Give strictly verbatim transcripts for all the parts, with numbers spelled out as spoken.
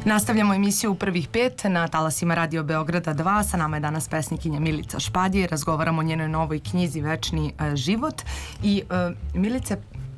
Nastavljamo emisiju u prvih pet na talasima Radio Beograda dva. Sa nama je danas pesnikinja Milica Špadje. Razgovaramo o njenoj novoj knjizi Večni uh, život. I uh, Milice,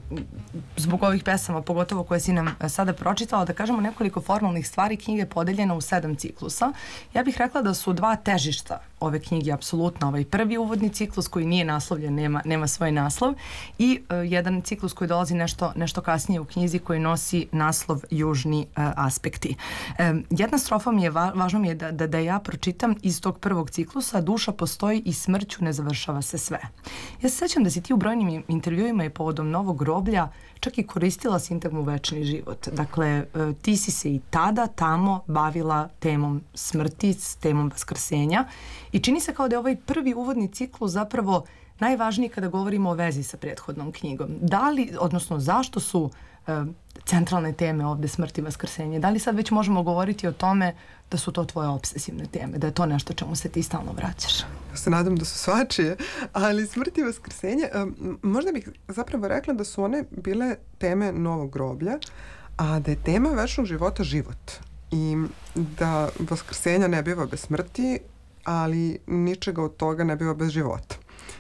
zbog ovih pesama, pogotovo koje si nam sada pročitala, da kažemo nekoliko formalnih stvari. Knjiga je podeljena u sedam ciklusa. Ja bih rekla da su dva težišta ove knjige apsolutno ovaj prvi uvodni ciklus koji nije naslovljen, nema, nema svoj naslov, i uh, jedan ciklus koji dolazi nešto, nešto kasnije u knjizi koji nosi naslov Južni uh, aspekti. Um, jedna strofa mi je, va, važno mi je da, da, da ja pročitam iz tog prvog ciklusa: duša postoji i smrću ne završava se sve. Ja se sećam da si ti u brojnim intervjuima i povodom novog groblja čak i koristila sintagmu večni život. Dakle, uh, ti si se i tada tamo bavila temom smrti, s temom vaskrsenja. I čini se kao da je ovaj prvi uvodni ciklus zapravo najvažniji kada govorimo o vezi sa prethodnom knjigom. Da li, odnosno zašto su e, centralne teme ovde smrt i vaskrsenje? Da li sad već možemo govoriti o tome da su to tvoje obsesivne teme, da je to nešto čemu se ti stalno vraćaš? Ja se nadam da su svačije, ali smrt i vaskrsenje, um, možda bih zapravo rekla da su one bile teme novog groblja, a da je tema večnog života život. I da vaskrsenja ne biva bez smrti, ali ničega od toga ne biva bez života.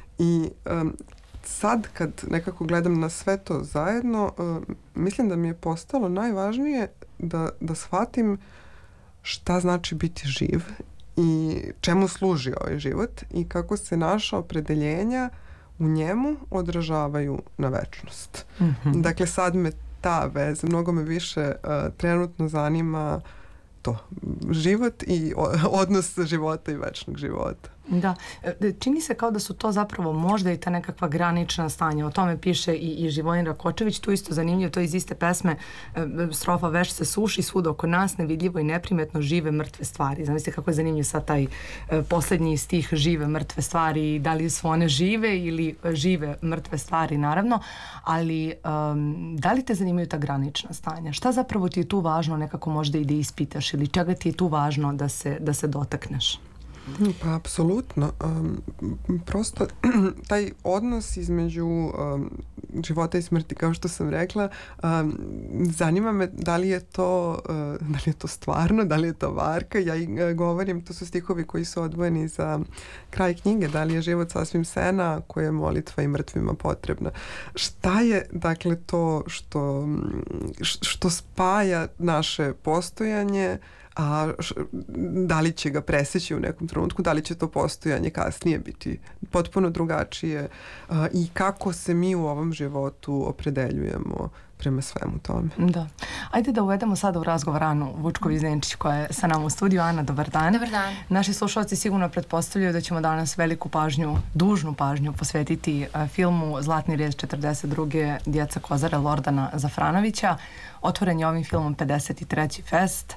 I um, sad kad nekako gledam na sve to zajedno, um, mislim da mi je postalo najvažnije da, da shvatim šta znači biti živ i čemu služi ovaj život i kako se naša opredeljenja u njemu odražavaju na večnost. Mm-hmm. Dakle, sad me ta veza, mnogo me više uh, trenutno zanima to, život i odnos života i večnog života. Da, čini se kao da su to zapravo možda i ta nekakva granična stanja. O tome piše i, i Živojin Rakočević. Tu isto zanimljivo, to iz iste pesme, strofa: veš se suši, svud oko nas nevidljivo i neprimetno žive mrtve stvari. Zamislite kako je zanimljiv sad taj poslednji stih: žive mrtve stvari. Da li su one žive ili žive mrtve stvari, naravno, ali um, da li te zanimaju ta granična stanja? Šta zapravo ti je tu važno nekako možda i da ispitaš, ili čega ti je tu važno da se, da se dotakneš? Pa, apsolutno. Um, prosto taj odnos između um, života i smrti, kao što sam rekla, um, zanima me da li je to uh, da li je to stvarno, da li je to varka. Ja i uh, govorim, to su stihovi koji su odvojeni za kraj knjige: da li je život sasvim sena, koja je molitva i mrtvima potrebna. Šta je, dakle, to što, što spaja naše postojanje, a š, da li će ga preseći u nekom trenutku, da li će to postojanje kasnije biti potpuno drugačije, a, i kako se mi u ovom životu opredeljujemo prema svemu tome. Da. Ajde da uvedemo sada u razgovor Anu Vučković-Zdenčić koja je sa nama u studiju. Ana, dobar dan. Dobar dan. Naši slušalci sigurno pretpostavljaju da ćemo danas veliku pažnju, dužnu pažnju posvetiti a, filmu Zlatni rez četrdeset druge Djeca Kozare Lordana Zafranovića. Otvoren je ovim filmom pedeset treći fest.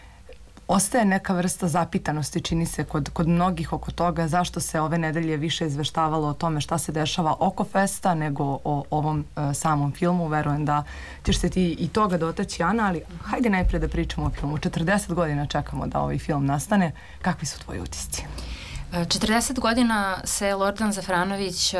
Ostaje neka vrsta zapitanosti, čini se, kod, kod mnogih oko toga zašto se ove nedelje više izveštavalo o tome šta se dešava oko festa nego o ovom e, samom filmu. Verujem da ćeš se ti i toga dotaći, Ana, ali hajde najpre da pričamo o filmu. četrdeset godina čekamo da ovaj film nastane. Kakvi su tvoji utisci? četrdeset godina se Lordan Zafranović uh,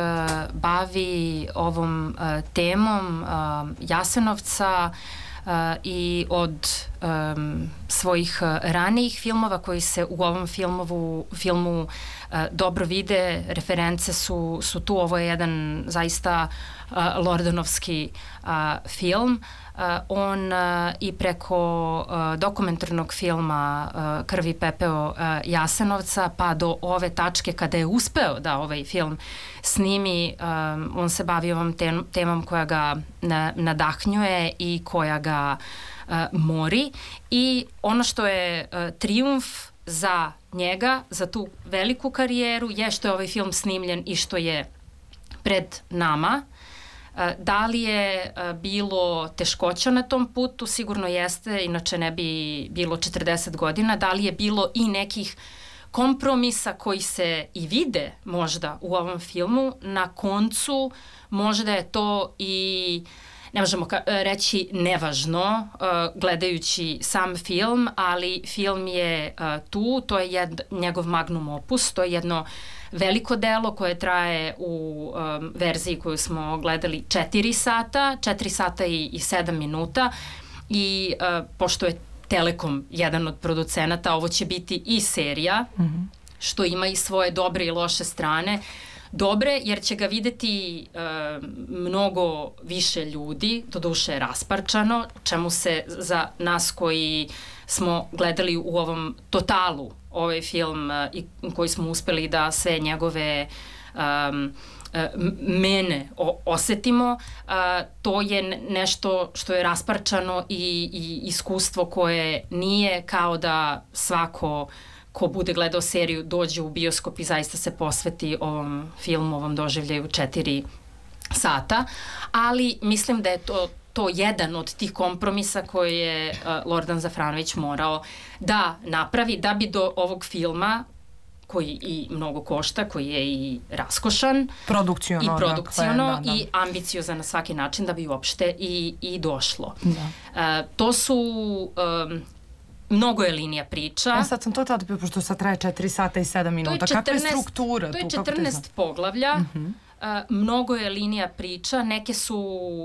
bavi ovom uh, temom uh, Jasenovca, Uh, i od um, svojih uh, ranijih filmova koji se u ovom filmovu, filmu uh, dobro vide, reference su, su tu. Ovo je jedan zaista uh, Lordanovski uh, film. Uh, on uh, i preko uh, dokumentarnog filma uh, Krv i pepeo uh, Jasenovca pa do ove tačke kada je uspeo da ovaj film snimi, um, on se bavi ovom tem, temom koja ga na, nadahnjuje i koja ga uh, mori, i ono što je uh, trijumf za njega, za tu veliku karijeru, je što je ovaj film snimljen i što je pred nama. Da li je bilo teškoća na tom putu? Sigurno jeste, inače ne bi bilo četrdeset godina. Da li je bilo i nekih kompromisa koji se i vide možda u ovom filmu? Na koncu možda je to i, ne možemo reći nevažno gledajući sam film, ali film je tu, to je jed, njegov magnum opus, to je jedno veliko delo koje traje u um, verziji koju smo gledali četiri sata, četiri sata i, i sedam minuta, i uh, pošto je Telekom jedan od producenata, ovo će biti i serija, mm-hmm. što ima i svoje dobre i loše strane. Dobre, jer će ga videti e, mnogo više ljudi, doduše rasparčano, čemu se za nas koji smo gledali u ovom totalu ovaj film e, i koji smo uspeli da sve njegove um, mene o, osetimo, a, to je nešto što je rasparčano i, i iskustvo koje nije kao da svako ko bude gledao seriju dođe u bioskop i zaista se posveti ovom filmu, ovom doživljaju četiri sata, ali mislim da je to to jedan od tih kompromisa koje je uh, Lordan Zafranović morao da napravi da bi do ovog filma koji i mnogo košta, koji je i raskošan produkciono, i produkciono dakle, da, da. i ambiciozan na svaki način da bi uopšte i, i došlo. Da. Uh, to su um, mnogo je linija priča. E sad sam to tada, pošto sad traje četiri sata i sedam minuta. Kakva je struktura? To je tu, četrnaest poglavlja. Uh-huh. Uh, mnogo je linija priča, neke su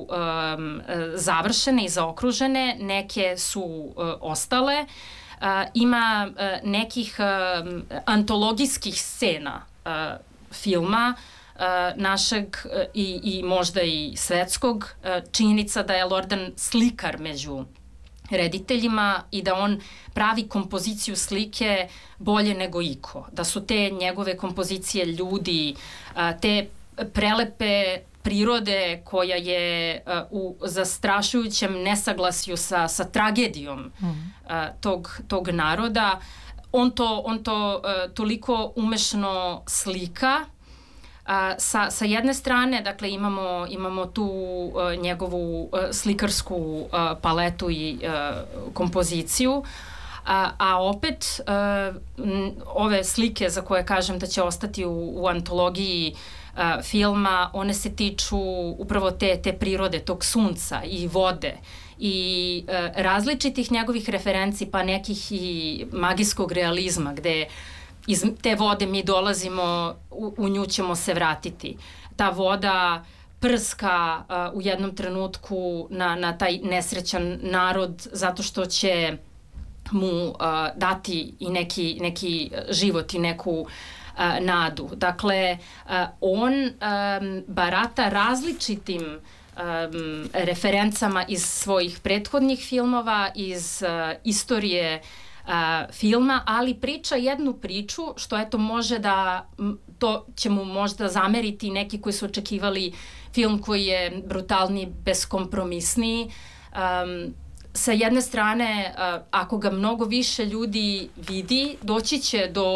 um, završene i zaokružene, neke su uh, ostale. Uh, ima uh, nekih uh, antologijskih scena uh, filma uh, našeg uh, i, i možda i svetskog. Uh, činjenica da je Lordan slikar među rediteljima i da on pravi kompoziciju slike bolje nego iko. Da su te njegove kompozicije ljudi, uh, te prelepe prirode koja je uh, u zastrašujućem nesaglasju sa, sa tragedijom mm. uh, tog, tog naroda. On to, on to uh, toliko umešno slika. Uh, sa, sa jedne strane, dakle, imamo, imamo tu uh, njegovu uh, slikarsku uh, paletu i uh, kompoziciju, A, a opet uh, m, ove slike za koje kažem da će ostati u, u antologiji uh, filma, one se tiču upravo te, te prirode, tog sunca i vode i uh, različitih njegovih referenci, pa nekih i magijskog realizma, gde iz te vode mi dolazimo, u, u nju ćemo se vratiti. Ta voda prska uh, u jednom trenutku na, na taj nesrećan narod zato što će mu uh, dati i neki, neki život i neku uh, nadu. Dakle, uh, on um, barata različitim um, referencama iz svojih prethodnih filmova, iz uh, istorije uh, filma, ali priča jednu priču što eto može da, to će mu možda zameriti neki koji su očekivali film koji je brutalniji, beskompromisniji. Um, Sa jedne strane, ako ga mnogo više ljudi vidi, doći će do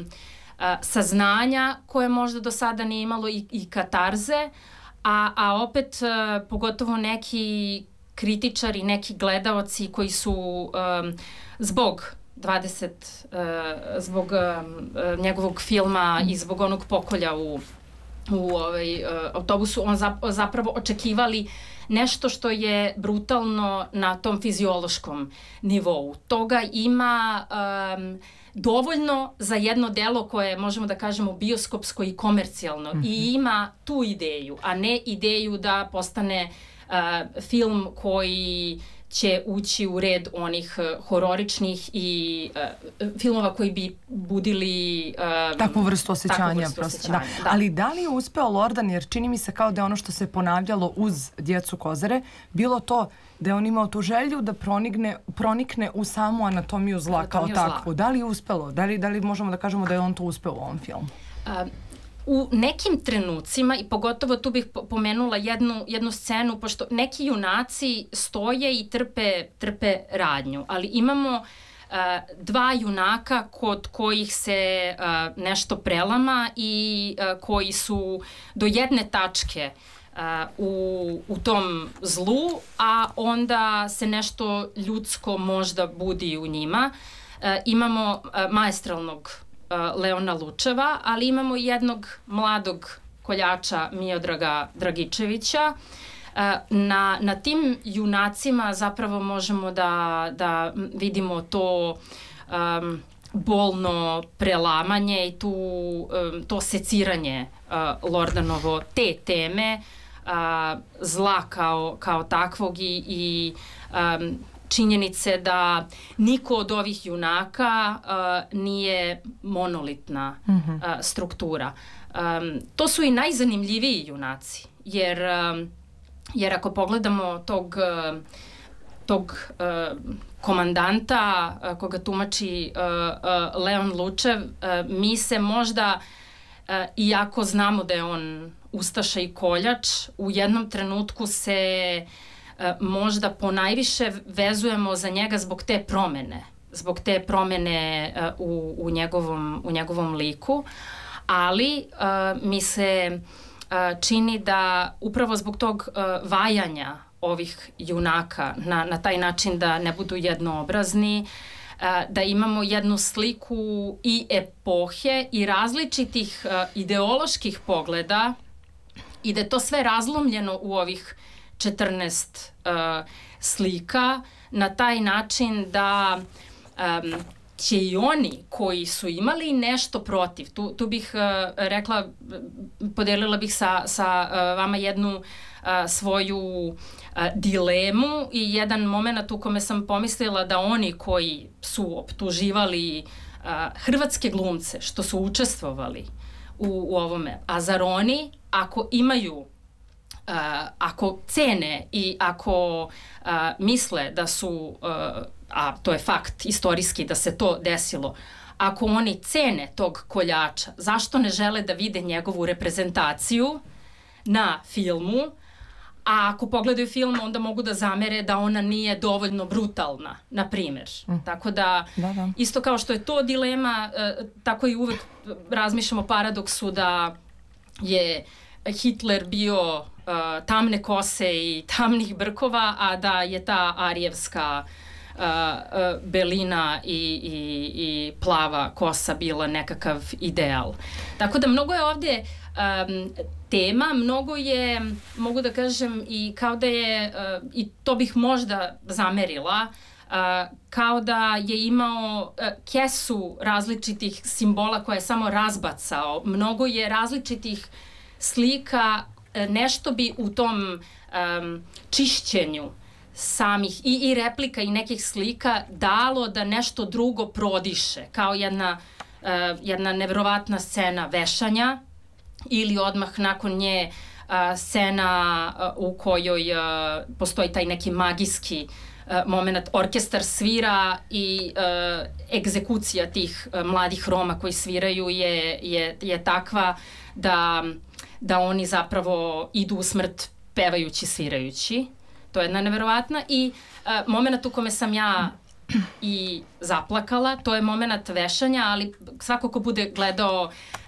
saznanja koje možda do sada nije imalo i, i katarze, a, a opet pogotovo neki kritičari, neki gledaoci koji su um, zbog dvadeset, uh, zbog uh, njegovog filma i zbog onog pokolja u, u ovaj, uh, autobusu, on zapravo očekivali nešto što je brutalno na tom fiziološkom nivou. Toga ima um, dovoljno za jedno delo koje možemo da kažemo bioskopsko i komercijalno mm-hmm. i ima tu ideju, a ne ideju da postane uh, film koji će ući u red onih uh, hororičnih i uh, filmova koji bi budili uh, takvu vrstu osjećanja. Takvu vrstu prosto, osjećanja da. da. Ali da li je uspeo Lordan, jer čini mi se kao da je ono što se ponavljalo uz Djecu Kozare, bilo to da je on imao tu želju da pronigne, pronikne u samu anatomiju zla anatomiju kao takvu. Da li je uspelo? Da li, da li možemo da kažemo da je on to uspeo u ovom filmu? Uh, U nekim trenucima, i pogotovo tu bih pomenula jednu, jednu scenu, pošto neki junaci stoje i trpe, trpe radnju, ali imamo uh, dva junaka kod kojih se uh, nešto prelama i uh, koji su do jedne tačke uh, u, u tom zlu, a onda se nešto ljudsko možda budi u njima. Uh, imamo uh, maestralnog Leona Lučeva, ali imamo jednog mladog koljača Miodraga Dragičevića. Na, na tim junacima zapravo možemo da, da vidimo to um, bolno prelamanje i tu, um, to seciranje uh, Lordanovo te teme uh, zla kao, kao takvog i, i um, činjenice da niko od ovih junaka uh, nije monolitna uh, struktura. Um, to su i najzanimljiviji junaci, jer, um, jer ako pogledamo tog, uh, tog uh, komandanta uh, koga tumači uh, uh, Leon Lučev, uh, mi se možda, uh, iako znamo da je on ustaša i koljač, u jednom trenutku se uh, možda ponajviše vezujemo za njega zbog te promene, zbog te promene uh, u, u, njegovom, u njegovom liku, ali uh, mi se uh, čini da upravo zbog tog uh, vajanja ovih junaka na, na taj način da ne budu jednoobrazni, uh, da imamo jednu sliku i epohe i različitih uh, ideoloških pogleda i da je to sve razlomljeno u ovih četrnaest uh, slika na taj način da um, će i oni koji su imali nešto protiv, tu, tu bih uh, rekla, podelila bih sa, sa uh, vama jednu uh, svoju uh, dilemu i jedan moment u kome sam pomislila da oni koji su optuživali uh, hrvatske glumce što su učestvovali u, u ovome, a zar oni ako imaju Uh, ako cene i ako uh, misle da su, uh, a to je fakt istorijski da se to desilo, ako oni cene tog koljača, zašto ne žele da vide njegovu reprezentaciju na filmu, a ako pogledaju film onda mogu da zamere da ona nije dovoljno brutalna, na primjer. Mm. Tako da, da, da, isto kao što je to dilema, uh, tako i uvek razmišljamo o paradoksu da je Hitler bio uh, tamne kose i tamnih brkova, a da je ta arijevska uh, uh, belina i, i, i plava kosa bila nekakav ideal. Tako da mnogo je ovdje um, tema, mnogo je, mogu da kažem, i kao da je, uh, i to bih možda zamerila, uh, kao da je imao uh, kesu različitih simbola koje je samo razbacao. Mnogo je različitih slika, nešto bi u tom um, čišćenju samih i, i replika i nekih slika dalo da nešto drugo prodiše, kao jedna, uh, jedna nevjerovatna scena vešanja ili odmah nakon nje uh, scena uh, u kojoj uh, postoji taj neki magijski uh, moment, orkestar svira i uh, egzekucija tih uh, mladih Roma koji sviraju je, je, je takva da da oni zapravo idu u smrt pevajući, svirajući. To je jedna neverovatna. I uh, moment u kome sam ja i zaplakala, to je moment vešanja, ali svako ko bude gledao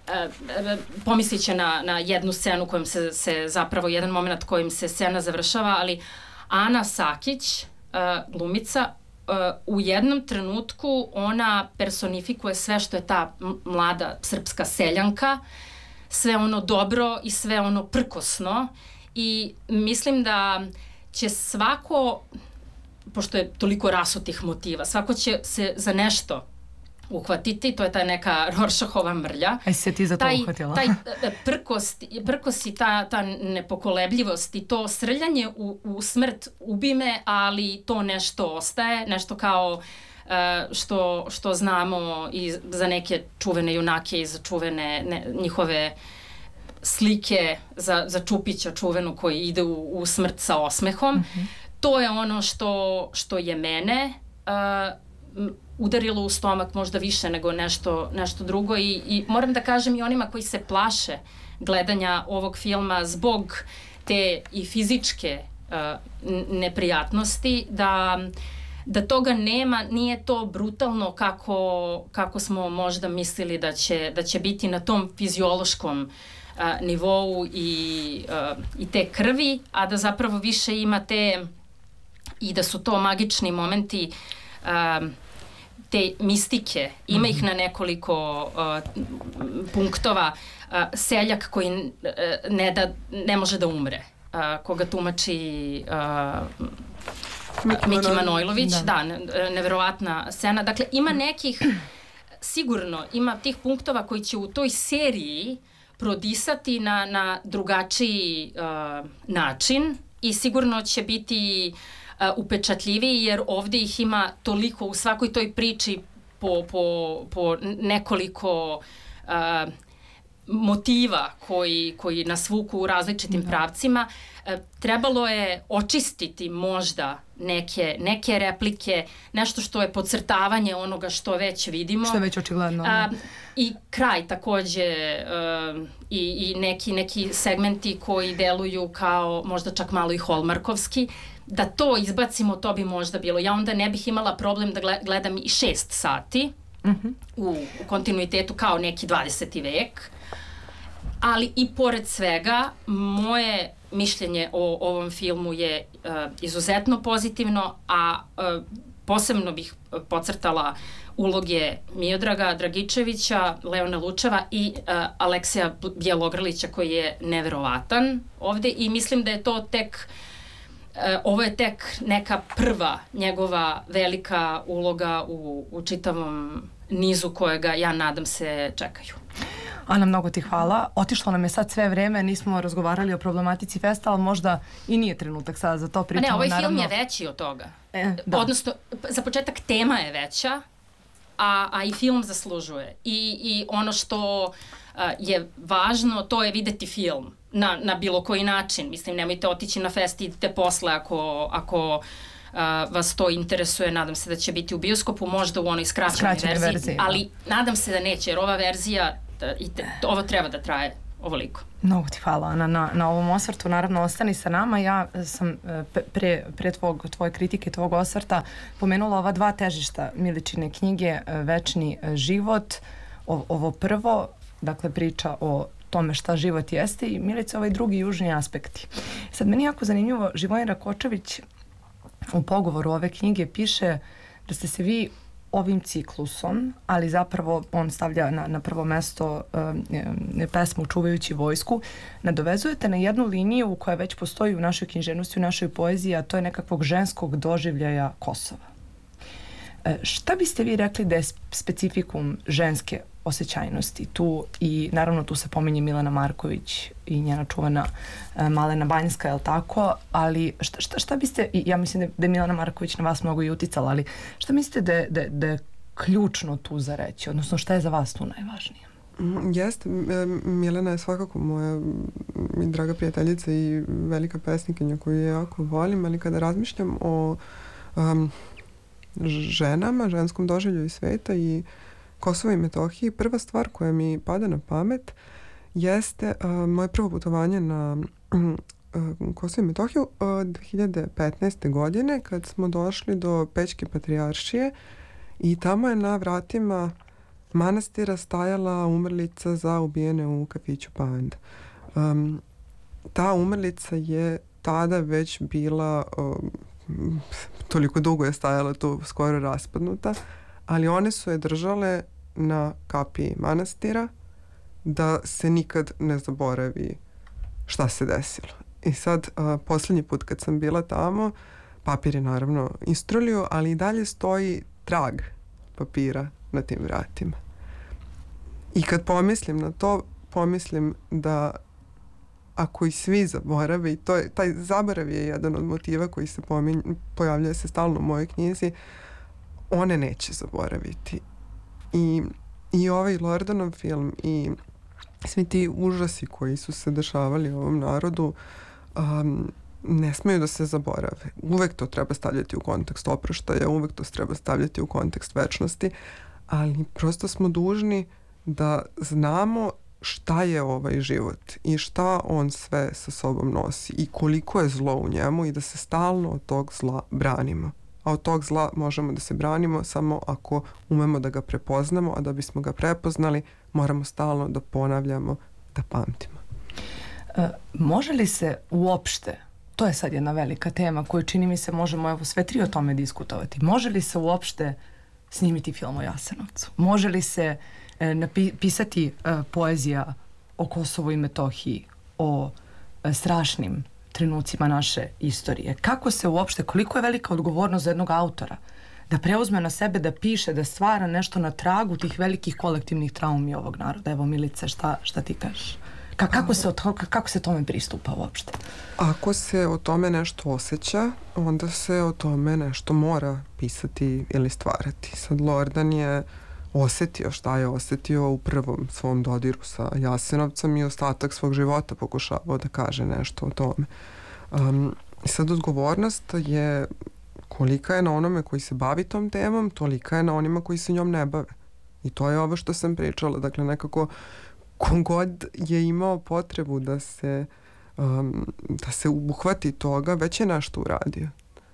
uh, pomislit će na, na jednu scenu kojom se, se zapravo, jedan moment kojim se scena završava, ali Ana Sakić, uh, glumica, uh, u jednom trenutku ona personifikuje sve što je ta mlada srpska seljanka, sve ono dobro i sve ono prkosno i mislim da će svako, pošto je toliko rasutih motiva, svako će se za nešto uhvatiti, to je ta neka Rorschachova mrlja. Aj se ti za to taj, uhvatila? Taj prkost, prkos i ta, ta nepokolebljivost i to srljanje u, u smrt ubi me, ali to nešto ostaje, nešto kao Uh, što, što znamo i za neke čuvene junake i za čuvene ne, njihove slike za, za Čupića čuvenu koji ide u, u smrt sa osmehom. Mm-hmm. To je ono što, što je mene uh, udarilo u stomak možda više nego nešto, nešto drugo i, i moram da kažem i onima koji se plaše gledanja ovog filma zbog te i fizičke uh, neprijatnosti da da toga nema, nije to brutalno kako, kako smo možda mislili da će, da će biti na tom fiziološkom uh, nivou i, uh, i te krvi, a da zapravo više ima te i da su to magični momenti uh, te mistike. Ima mm-hmm. ih na nekoliko uh, punktova. Uh, seljak koji uh, ne, da, ne može da umre, uh, koga tumači uh, Miki, Miki Manojlović, da, da ne, neverovatna scena. Dakle, ima nekih, sigurno, ima tih punktova koji će u toj seriji prodisati na, na drugačiji uh, način i sigurno će biti upečatljiviji, jer ovde ih ima toliko u svakoj toj priči po, po, po nekoliko uh, motiva koji, koji nas vuku u različitim da. pravcima. E, trebalo je očistiti možda neke, neke replike, nešto što je podcrtavanje onoga što već vidimo. Što je već očigledno. A, I kraj takođe uh, i, i neki, neki segmenti koji deluju kao možda čak malo i holmarkovski. Da to izbacimo, to bi možda bilo. Ja onda ne bih imala problem da gledam i šest sati uh-huh. u, u kontinuitetu kao neki dvadeseti vek. Ali i pored svega, moje mišljenje o ovom filmu je uh, izuzetno pozitivno, a uh, posebno bih podcrtala uloge Miodraga Dragičevića, Leona Lučeva i uh, Aleksija Bjelogrlića koji je neverovatan ovde i mislim da je to tek, uh, ovo je tek neka prva njegova velika uloga u, u čitavom nizu kojega ja nadam se čekaju. Ana, mnogo ti hvala. Otišlo nam je sad sve vreme, nismo razgovarali o problematici festivala, možda i nije trenutak sada za to pričamo. Ne, ovaj naravno. film je veći od toga. E, da. Odnosno, za početak tema je veća, a, a i film zaslužuje. I, i ono što a, je važno, to je videti film na, na bilo koji način. Mislim, nemojte otići na fest, idite posle ako... ako Uh, vas to interesuje, nadam se da će biti u bioskopu, možda u onoj skraćenoj verziji, verziji, ali da. nadam se da neće, jer ova verzija, i te, ovo treba da traje ovoliko. Mnogo ti hvala, Ana, na, na ovom osvrtu. Naravno, ostani sa nama. Ja sam pre, pre tvog, tvoje kritike, tvog osvrta pomenula ova dva težišta Miličine knjige, Večni život, o, ovo prvo, dakle priča o tome šta život jeste i Milica ovaj drugi južni aspekti. Sad, meni jako zanimljivo, Živojin Rakočević u pogovoru ove knjige piše da ste se vi ovim ciklusom, ali zapravo on stavlja na, na prvo mesto e, pesmu Čuvajući vojsku, nadovezujete na jednu liniju koja već postoji u našoj književnosti, u našoj poeziji, a to je nekakvog ženskog doživljaja Kosova. E, šta biste vi rekli da je specifikum ženske osjećajnosti tu i naravno tu se pominje Milana Marković i njena čuvena e, Malena Banjska, je li tako? Ali šta, šta, šta biste, i ja mislim da, da je Milana Marković na vas mnogo i uticala, ali šta mislite da je, da, da je ključno tu za reći? Odnosno šta je za vas tu najvažnije? Mm, jeste, Milena je svakako moja i draga prijateljica i velika pesnikinja koju ja jako volim, ali kada razmišljam o um, ženama, ženskom doživljaju sveta i Kosovo i Metohiji, prva stvar koja mi pada na pamet jeste uh, moje prvo putovanje na uh, Kosovo i Metohiju uh, dve hiljade petnaeste. godine kad smo došli do Pećke patrijaršije i tamo je na vratima manastira stajala umrlica za ubijene u kafiću Panda. Um, ta umrlica je tada već bila um, toliko dugo je stajala tu, skoro raspadnuta, ali one su je držale na kapiji manastira da se nikad ne zaboravi šta se desilo. I sad, a, posljednji put kad sam bila tamo, papir je naravno istrulio, ali i dalje stoji trag papira na tim vratima. I kad pomislim na to, pomislim da ako i svi zaborave, i to je, taj zaborav je jedan od motiva koji se pominj, pojavljuje se stalno u mojoj knjizi, one neće zaboraviti. I, i ovaj Lordanov film i svi ti užasi koji su se dešavali ovom narodu um, ne smeju da se zaborave. Uvek to treba stavljati u kontekst oproštaja, uvek to treba stavljati u kontekst večnosti, ali prosto smo dužni da znamo šta je ovaj život i šta on sve sa sobom nosi i koliko je zlo u njemu i da se stalno od tog zla branimo. A od tog zla možemo da se branimo samo ako umemo da ga prepoznamo, a da bismo ga prepoznali moramo stalno da ponavljamo, da pamtimo. E, može li se uopšte, to je sad jedna velika tema koju čini mi se možemo evo sve tri o tome diskutovati, može li se uopšte snimiti film o Jasenovcu? Može li se e, napisati e, poezija o Kosovu i Metohiji, o e, strašnim trenucima naše istorije? Kako se uopšte, koliko je velika odgovornost za jednog autora da preuzme na sebe, da piše, da stvara nešto na tragu tih velikih kolektivnih traumi ovog naroda? Evo, Milice, šta, šta ti kažeš? Ka, kako, se to, kako se tome pristupa uopšte? Ako se o tome nešto osjeća, onda se o tome nešto mora pisati ili stvarati. Sad Lordan je osjetio šta je osjetio u prvom svom dodiru sa Jasenovcem i ostatak svog života pokušavao da kaže nešto o tome. Um, sad odgovornost je kolika je na onome koji se bavi tom temom, tolika je na onima koji se njom ne bave. I to je ovo što sam pričala. Dakle, nekako kogod je imao potrebu da se um, da se uhvati toga, već je nešto uradio.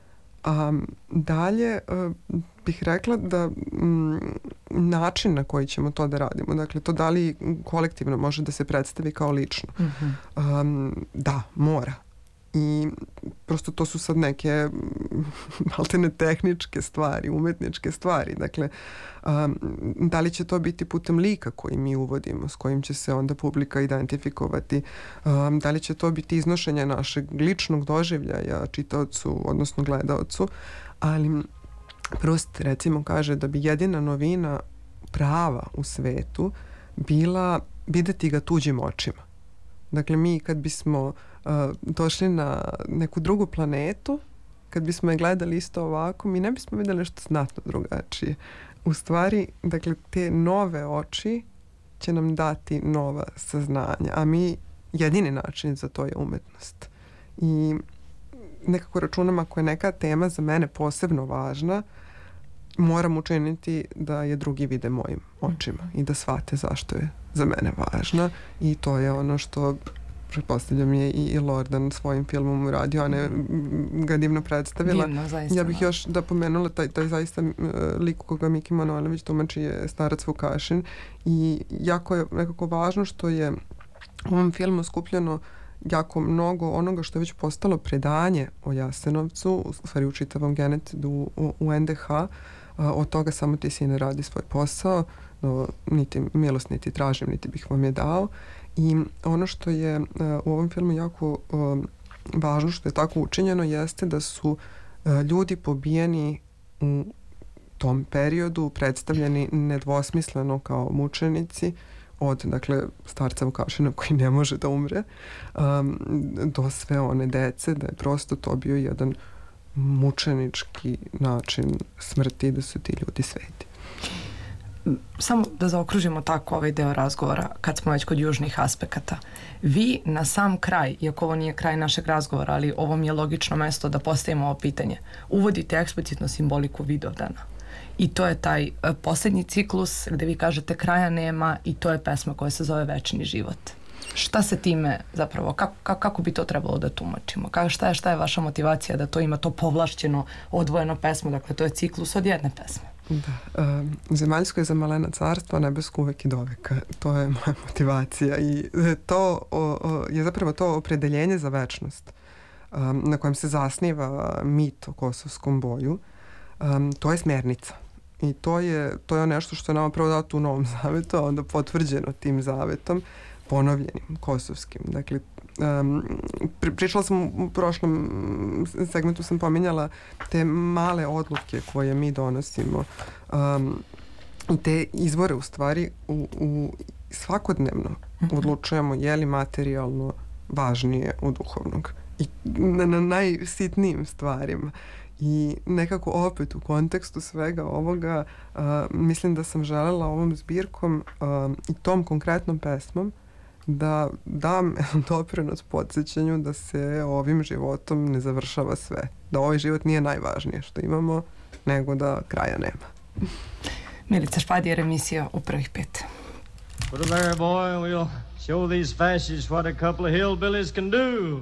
A dalje uh, bih rekla da um, način na koji ćemo to da radimo, dakle to da li kolektivno može da se predstavi kao lično, mm-hmm. um, da, mora. I prosto to su sad neke maltene tehničke stvari, umetničke stvari. Dakle, um, da li će to biti putem lika koji mi uvodimo, s kojim će se onda publika identifikovati, um, da li će to biti iznošenje našeg ličnog doživljaja čitaocu, odnosno gledaocu, ali Prost recimo kaže da bi jedina novina prava u svetu bila videti ga tuđim očima. Dakle, mi kad bismo uh, došli na neku drugu planetu, kad bismo je gledali isto ovako, mi ne bismo vidjeli nešto znatno drugačije. U stvari, dakle, te nove oči će nam dati nova saznanja, a mi jedini način za to je umetnost. I nekako računam, ako je neka tema za mene posebno važna, moram učiniti da je drugi vide mojim očima i da shvate zašto je za mene važna, i to je ono što pretpostavljam je i Lordan svojim filmom uradio, ona je ga divno predstavila. Divno, zaista. Ja bih još da pomenula taj, taj zaista uh, lik koga Miki Manojlović tumači je starac Vukašin, i jako je nekako važno što je u ovom filmu skupljeno jako mnogo onoga što je već postalo predanje o Jasenovcu, u stvari u čitavom genocidu u, u en de ha. Uh, od toga samo ti sine radi svoj posao, no, niti milost niti tražim, niti bih vam je dao. I ono što je uh, u ovom filmu jako uh, važno, što je tako učinjeno, jeste da su uh, ljudi pobijeni u tom periodu predstavljeni nedvosmisleno kao mučenici, od, dakle, starca Vukašina koji ne može da umre, um, do sve one dece, da je prosto to bio jedan mučenički način smrti, da su ti ljudi sveti. Samo da zaokružimo tako ovaj deo razgovora, kad smo već kod južnih aspekata. Vi na sam kraj, iako ovo nije kraj našeg razgovora, ali ovo mi je logično mesto da postavimo ovo pitanje, uvodite eksplicitno simboliku Vidovdana. I to je taj uh, posljednji ciklus gde vi kažete kraja nema, i to je pesma koja se zove Večni život. Šta se time zapravo, kako, kako bi to trebalo da tumačimo? Kako, šta, je, šta je vaša motivacija da to ima to povlašćeno, odvojeno pesmu? Dakle, to je ciklus od jedne pesme. Da. Um, zemaljsko je za malena carstva, nebesko uvek i doveka. To je moja motivacija. I to o, o, je zapravo to opredeljenje za večnost, um, na kojem se zasniva mit o kosovskom boju. Um, to je smjernica. I to je, to je nešto što je nama prvo dato u Novom zavetu, a onda potvrđeno tim zavetom, ponovljenim, kosovskim. Dakle, um, pri, pričala sam u prošlom segmentu, sam pominjala te male odluke koje mi donosimo, um, i te izvore u stvari u, u svakodnevno odlučujemo je li materijalno važnije od duhovnog. I na, na najsitnijim stvarima. I nekako opet u kontekstu svega ovoga uh, mislim da sam želela ovom zbirkom uh, i tom konkretnom pesmom da dam doprinos podsjećanju da se ovim životom ne završava sve. Da ovaj život nije najvažnije što imamo, nego da kraja nema. Milica Špadijer, emisija U prvih pet. Put 'em there, boy, and we'll show these fascists what a couple of hillbillies can do.